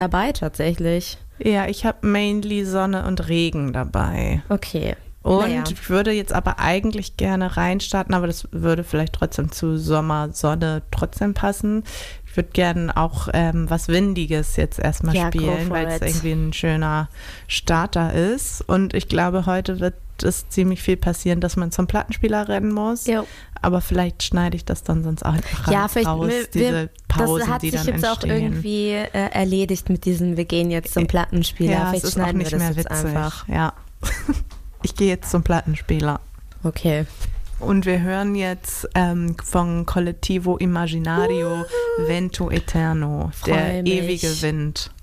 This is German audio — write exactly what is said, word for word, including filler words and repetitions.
dabei tatsächlich. Ja, ich habe mainly Sonne und Regen dabei. Okay. Und Naja. ich würde jetzt aber eigentlich gerne reinstarten, aber das würde vielleicht trotzdem zu Sommer, Sonne trotzdem passen. Ich würde gerne auch ähm, was Windiges jetzt erstmal Ja, go spielen, for weil es it. irgendwie ein schöner Starter ist. Und ich glaube, heute wird es ziemlich viel passieren, dass man zum Plattenspieler rennen muss. Jo. Aber vielleicht schneide ich das dann sonst auch einfach Ja, vielleicht raus, wir, diese Pausen, das hat die sich dann jetzt entstehen. auch irgendwie äh, erledigt mit diesem, wir gehen jetzt zum Plattenspieler. Ja, vielleicht es ist auch schneiden nicht wir das mehr jetzt witzig. einfach. Ja. Ich gehe jetzt zum Plattenspieler. Okay. Und wir hören jetzt ähm, von Collettivo Immaginario Vento Eterno, Freu der mich. ewige Wind.